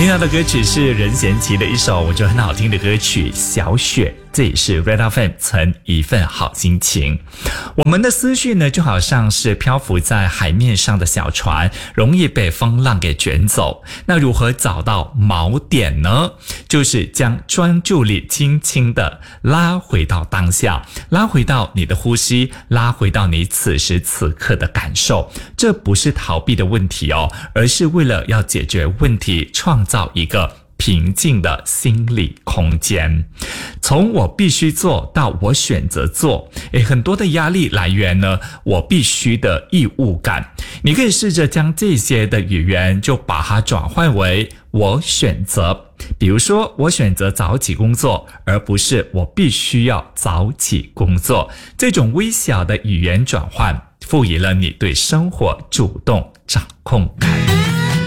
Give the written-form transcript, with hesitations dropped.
听到的歌曲是任贤齐的一首我觉得很好听的歌曲《小雪》，这也是 Red FM 存一份好心情。我们的思绪呢，就好像是漂浮在海面上的小船，容易被风浪给卷走。那如何找到锚点呢？就是将专注力轻轻的拉回到当下，拉回到你的呼吸，拉回到你此时此刻的感受。这不是逃避的问题哦，而是为了要解决问题，创造一个平静的心理空间。从我必须做到我选择做，很多的压力来源呢，我必须的义务感。你可以试着将这些的语言就把它转换为我选择。比如说，我选择早起工作，而不是我必须要早起工作。这种微小的语言转换，赋予了你对生活主动掌控感。